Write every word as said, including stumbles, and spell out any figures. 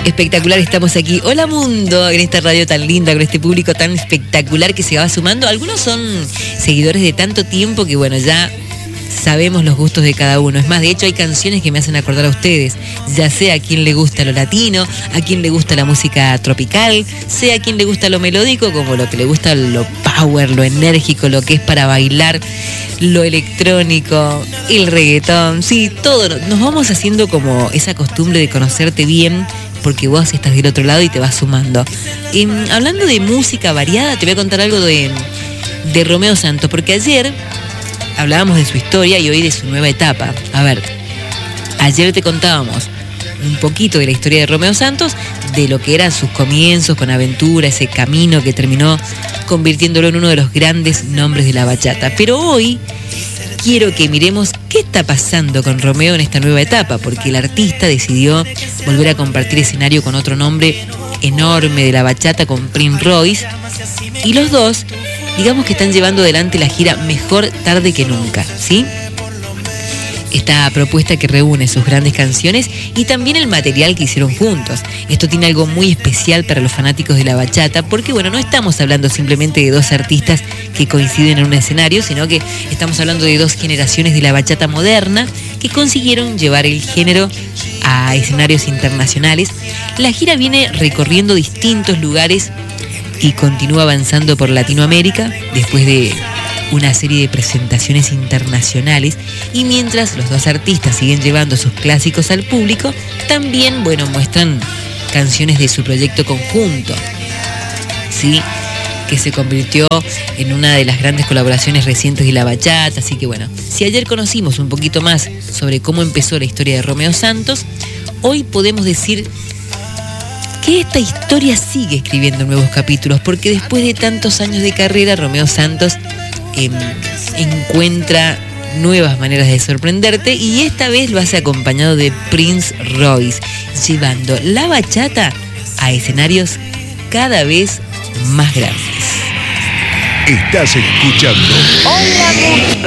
Espectacular, estamos aquí. Hola mundo, en esta radio tan linda, con este público tan espectacular que se va sumando. Algunos son seguidores de tanto tiempo que bueno, ya sabemos los gustos de cada uno. Es más, de hecho hay canciones que me hacen acordar a ustedes, ya sea a quien le gusta lo latino, a quien le gusta la música tropical, sea a quien le gusta lo melódico, como lo que le gusta lo power, lo enérgico, lo que es para bailar, lo electrónico, el reggaetón, sí, todo. Nos vamos haciendo como esa costumbre de conocerte bien, porque vos estás del otro lado y te vas sumando. Y, hablando de música variada, te voy a contar algo de, de Romeo Santos, porque ayer hablábamos de su historia y hoy de su nueva etapa. A ver, ayer te contábamos un poquito de la historia de Romeo Santos, de lo que eran sus comienzos con Aventura, ese camino que terminó convirtiéndolo en uno de los grandes nombres de la bachata. Pero hoy quiero que miremos qué está pasando con Romeo en esta nueva etapa, porque el artista decidió volver a compartir escenario con otro nombre enorme de la bachata, con Prince Royce, y los dos, digamos que están llevando adelante la gira Mejor Tarde que Nunca, ¿sí? Esta propuesta que reúne sus grandes canciones y también el material que hicieron juntos. Esto tiene algo muy especial para los fanáticos de la bachata, porque bueno, no estamos hablando simplemente de dos artistas que coinciden en un escenario, sino que estamos hablando de dos generaciones de la bachata moderna que consiguieron llevar el género a escenarios internacionales. La gira viene recorriendo distintos lugares y continúa avanzando por Latinoamérica después de una serie de presentaciones internacionales, y mientras los dos artistas siguen llevando sus clásicos al público, también, bueno, muestran canciones de su proyecto conjunto, ¿sí?, que se convirtió en una de las grandes colaboraciones recientes de la bachata. Así que bueno, si ayer conocimos un poquito más sobre cómo empezó la historia de Romeo Santos, hoy podemos decir que esta historia sigue escribiendo nuevos capítulos, porque después de tantos años de carrera, Romeo Santos eh, encuentra nuevas maneras de sorprenderte, y esta vez lo hace acompañado de Prince Royce, llevando la bachata a escenarios cada vez más grandes. Estás escuchando. Hola mundo.